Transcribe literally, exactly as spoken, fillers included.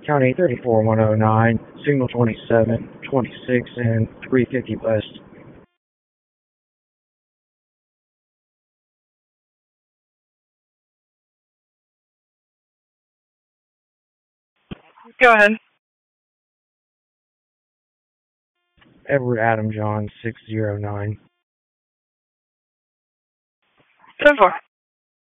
County thirty-four one oh nine, signal twenty-seven, twenty-six, and three fifty west. Go ahead. Edward Adam John six zero nine. ten four.